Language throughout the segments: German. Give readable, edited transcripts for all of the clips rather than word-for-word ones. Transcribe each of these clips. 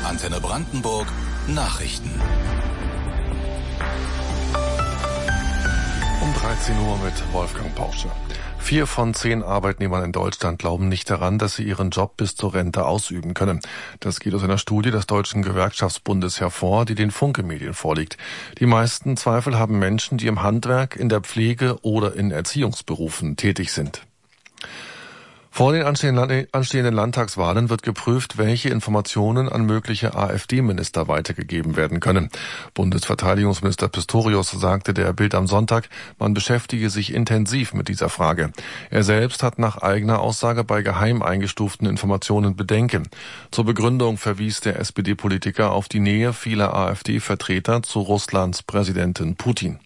Antenne Brandenburg Nachrichten. Um 13 Uhr mit Wolfgang Pausche. 4 von 10 Arbeitnehmern in Deutschland glauben nicht daran, dass sie ihren Job bis zur Rente ausüben können. Das geht aus einer Studie des Deutschen Gewerkschaftsbundes hervor, die den Funke-Medien vorliegt. Die meisten Zweifel haben Menschen, die im Handwerk, in der Pflege oder in Erziehungsberufen tätig sind. Vor den anstehenden Landtagswahlen wird geprüft, welche Informationen an mögliche AfD-Minister weitergegeben werden können. Bundesverteidigungsminister Pistorius sagte der Bild am Sonntag, man beschäftige sich intensiv mit dieser Frage. Er selbst hat nach eigener Aussage bei geheim eingestuften Informationen Bedenken. Zur Begründung verwies der SPD-Politiker auf die Nähe vieler AfD-Vertreter zu Russlands Präsidentin Putin.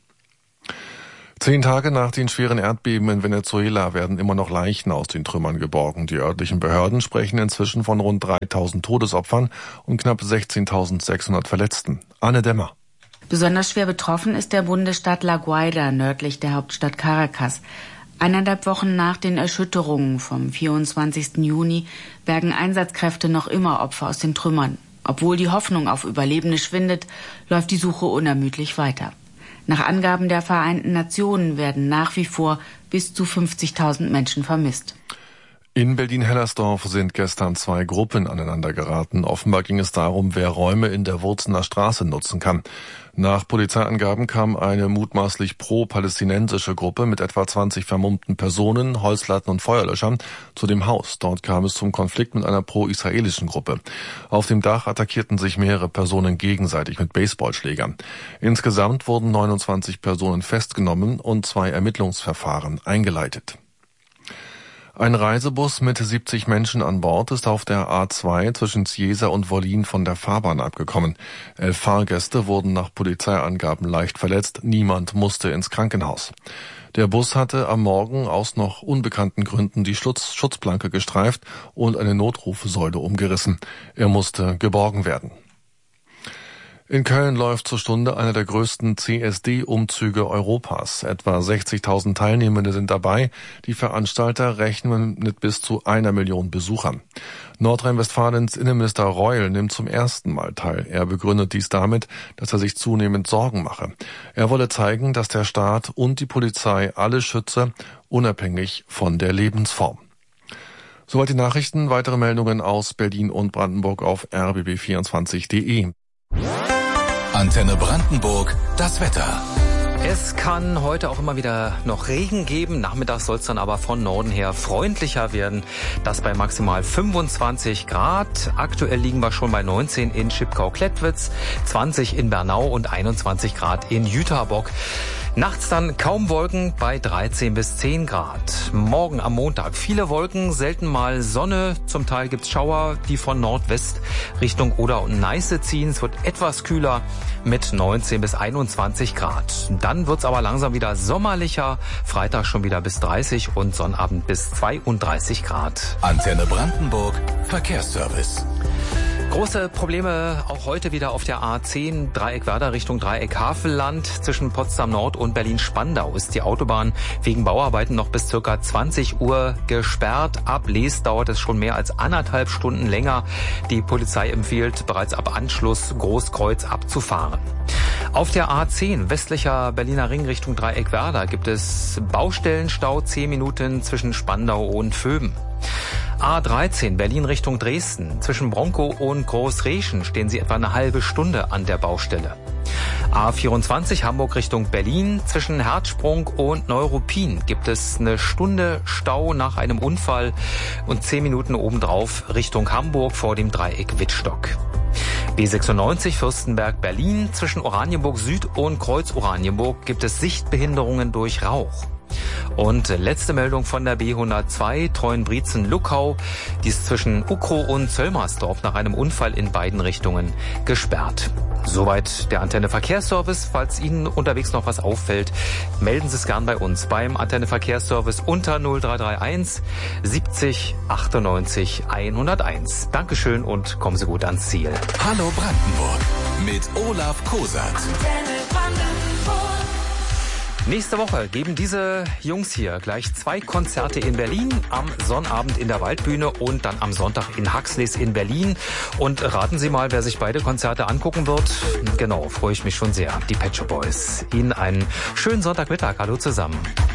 10 Tage nach den schweren Erdbeben in Venezuela werden immer noch Leichen aus den Trümmern geborgen. Die örtlichen Behörden sprechen inzwischen von rund 3.000 Todesopfern und knapp 16.600 Verletzten. Anne Dämmer. Besonders schwer betroffen ist der Bundesstaat La Guaira, nördlich der Hauptstadt Caracas. 1,5 Wochen nach den Erschütterungen vom 24. Juni bergen Einsatzkräfte noch immer Opfer aus den Trümmern. Obwohl die Hoffnung auf Überlebende schwindet, läuft die Suche unermüdlich weiter. Nach Angaben der Vereinten Nationen werden nach wie vor bis zu 50.000 Menschen vermisst. In Berlin-Hellersdorf sind gestern 2 Gruppen aneinander geraten. Offenbar ging es darum, wer Räume in der Wurzener Straße nutzen kann. Nach Polizeiangaben kam eine mutmaßlich pro-palästinensische Gruppe mit etwa 20 vermummten Personen, Holzlatten und Feuerlöschern zu dem Haus. Dort kam es zum Konflikt mit einer pro-israelischen Gruppe. Auf dem Dach attackierten sich mehrere Personen gegenseitig mit Baseballschlägern. Insgesamt wurden 29 Personen festgenommen und 2 Ermittlungsverfahren eingeleitet. Ein Reisebus mit 70 Menschen an Bord ist auf der A2 zwischen Cieza und Wollin von der Fahrbahn abgekommen. 11 Fahrgäste wurden nach Polizeiangaben leicht verletzt. Niemand musste ins Krankenhaus. Der Bus hatte am Morgen aus noch unbekannten Gründen die Schutzplanke gestreift und eine Notrufsäule umgerissen. Er musste geborgen werden. In Köln läuft zur Stunde einer der größten CSD-Umzüge Europas. Etwa 60.000 Teilnehmende sind dabei. Die Veranstalter rechnen mit bis zu 1 Million Besuchern. Nordrhein-Westfalens Innenminister Reul nimmt zum ersten Mal teil. Er begründet dies damit, dass er sich zunehmend Sorgen mache. Er wolle zeigen, dass der Staat und die Polizei alle schütze, unabhängig von der Lebensform. Soweit die Nachrichten. Weitere Meldungen aus Berlin und Brandenburg auf rbb24.de. Antenne Brandenburg, das Wetter. Es kann heute auch immer wieder noch Regen geben. Nachmittags soll es dann aber von Norden her freundlicher werden. Das bei maximal 25 Grad. Aktuell liegen wir schon bei 19 in Schipkau-Klettwitz, 20 in Bernau und 21 Grad in Jüterbock. Nachts dann kaum Wolken bei 13 bis 10 Grad. Morgen am Montag viele Wolken, selten mal Sonne. Zum Teil gibt's Schauer, die von Nordwest Richtung Oder und Neiße ziehen. Es wird etwas kühler mit 19 bis 21 Grad. Dann wird's aber langsam wieder sommerlicher. Freitag schon wieder bis 30 und Sonnabend bis 32 Grad. Antenne Brandenburg, Verkehrsservice. Große Probleme auch heute wieder auf der A10 Dreieck Werder Richtung Dreieck Havelland. Zwischen Potsdam Nord und Berlin-Spandau ist die Autobahn wegen Bauarbeiten noch bis ca. 20 Uhr gesperrt. Ab Les dauert es schon mehr als 1,5 Stunden länger. Die Polizei empfiehlt bereits ab Anschluss Großkreuz abzufahren. Auf der A10 westlicher Berliner Ring Richtung Dreieck Werder gibt es Baustellenstau 10 Minuten zwischen Spandau und Vöben. A13 Berlin Richtung Dresden. Zwischen Bronkow und Großreschen stehen Sie etwa eine halbe Stunde an der Baustelle. A24 Hamburg Richtung Berlin. Zwischen Herzsprung und Neuruppin gibt es eine Stunde Stau nach einem Unfall und 10 Minuten obendrauf Richtung Hamburg vor dem Dreieck Wittstock. B96 Fürstenberg Berlin. Zwischen Oranienburg Süd und Kreuz Oranienburg gibt es Sichtbehinderungen durch Rauch. Und letzte Meldung von der B102 Treuenbrietzen-Luckau. Die ist zwischen Ukrow und Zöllmersdorf nach einem Unfall in beiden Richtungen gesperrt. Soweit der Antenne Verkehrsservice. Falls Ihnen unterwegs noch was auffällt, melden Sie es gern bei uns beim Antenne Verkehrsservice unter 0331 70 98 101. Dankeschön und kommen Sie gut ans Ziel. Hallo Brandenburg mit Olaf Kosat. Nächste Woche geben diese Jungs hier gleich 2 Konzerte in Berlin, am Sonnabend in der Waldbühne und dann am Sonntag in Huxleys in Berlin. Und raten Sie mal, wer sich beide Konzerte angucken wird. Genau, freue ich mich schon sehr. Die Pet Shop Boys. Ihnen einen schönen Sonntagmittag. Hallo zusammen.